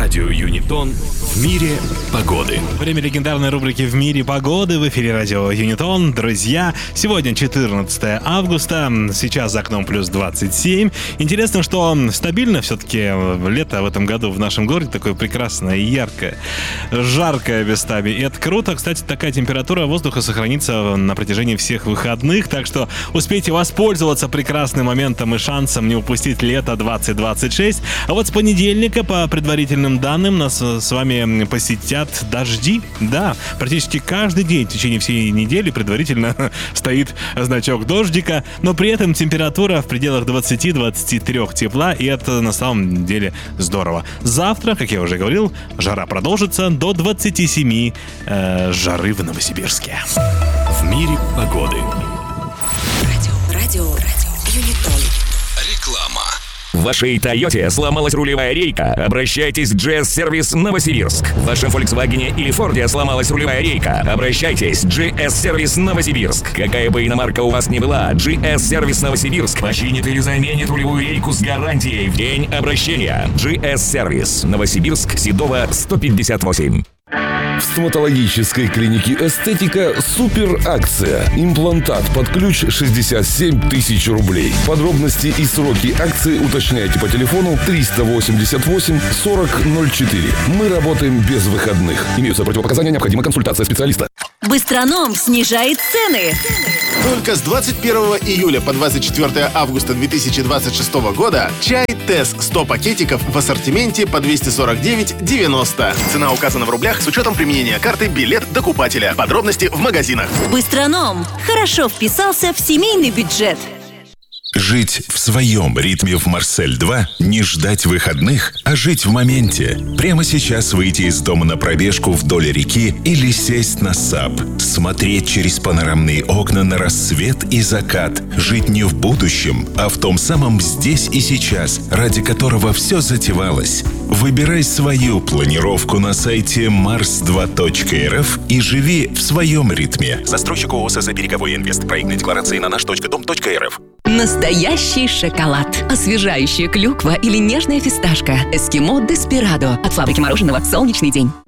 Радио Юнитон в мире погоды. Время легендарной рубрики «В мире погоды» в эфире Радио Юнитон. Друзья, сегодня 14 августа, сейчас за окном плюс 27. Интересно, что стабильно все-таки лето в этом году в нашем городе такое прекрасное и яркое, жаркое местами. И это круто. Кстати, такая температура воздуха сохранится на протяжении всех выходных, так что успейте воспользоваться прекрасным моментом и шансом не упустить лето 2026. А вот с понедельника, по предварительным данным, нас с вами посетят дожди. Да, практически каждый день в течение всей недели предварительно стоит значок дождика, но при этом температура в пределах 20-23 тепла, и это на самом деле здорово. Завтра, как я уже говорил, жара продолжится до 27 жары в Новосибирске. В мире погоды. Радио Юнитон. Реклама. В вашей Тойоте сломалась рулевая рейка? Обращайтесь в GS-сервис Новосибирск. В вашем Volkswagen или Форде сломалась рулевая рейка? Обращайтесь в GS-сервис Новосибирск. Какая бы иномарка у вас ни была, GS-сервис Новосибирск починит или заменит рулевую рейку с гарантией в день обращения. GS-сервис Новосибирск, Седова, 158. В стоматологической клинике «Эстетика» супер акция. Имплантат под ключ 67 тысяч рублей. Подробности и сроки акции уточняйте по телефону 388 4004. Мы работаем без выходных. Имеются противопоказания, необходима консультация специалиста. Быстроном снижает цены. Только с 21 июля по 24 августа 2026 года чай Тесс 100 пакетиков в ассортименте по 249,90. Цена указана в рублях с учетом применения карты «Билет докупателя». Подробности в магазинах. Быстроном хорошо вписался в семейный бюджет. Жить в своем ритме в Марсель-2, не ждать выходных, а жить в моменте. Прямо сейчас выйти из дома на пробежку вдоль реки или сесть на САП. Смотреть через панорамные окна на рассвет и закат. Жить не в будущем, а в том самом здесь и сейчас, ради которого все затевалось. Выбирай свою планировку на сайте mars2.rf и живи в своем ритме. Застройщик ООО «СС Береговой Инвест». Проектные декларации на наш.дом.рф. Настоящий шоколад. Освежающая клюква или нежная фисташка. Эскимо Деспирадо. От фабрики мороженого «Солнечный день».